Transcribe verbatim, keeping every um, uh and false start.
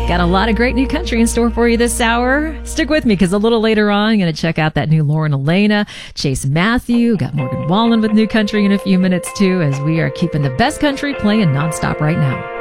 Got a lot of great new country in store for you this hour. Stick with me because a little later on, I'm going to check out that new Lauren Elena, Chase Matthew, got Morgan Wallen with new country in a few minutes too, as we are keeping the best country playing nonstop right now.